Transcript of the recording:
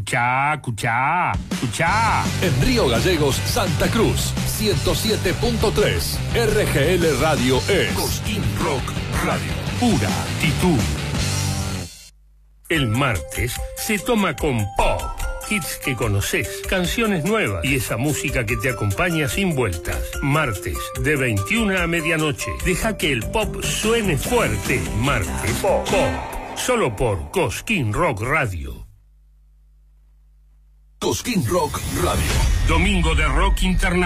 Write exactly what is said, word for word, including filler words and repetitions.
Escuchá, escuchá, escuchá. En Río Gallegos, Santa Cruz, ciento siete punto tres. R G L Radio es Cosquín Rock Radio. Pura actitud. El martes se toma con pop. Hits que conoces, canciones nuevas y esa música que te acompaña sin vueltas. Martes, de veintiuna a medianoche. Deja que el pop suene fuerte. Martes, pop. pop. Solo por Cosquín Rock Radio. Cosquín Rock Radio. Domingo de Rock Internacional.